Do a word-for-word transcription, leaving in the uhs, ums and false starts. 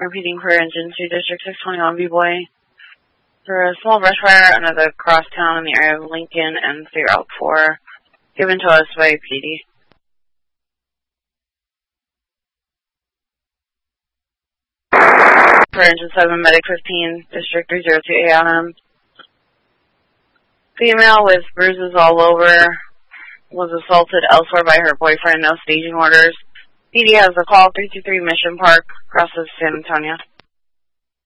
Repeating for engine two, District six twenty-one, B-Boy. For a small brush fire under the crosstown in the area of Lincoln and State Route four, given to us by P D. For engine seven, Medic fifteen, District three oh two, A on M. Female with bruises all over was assaulted elsewhere by her boyfriend, no staging orders. P D has a call, three two three Mission Park, across of San Antonio.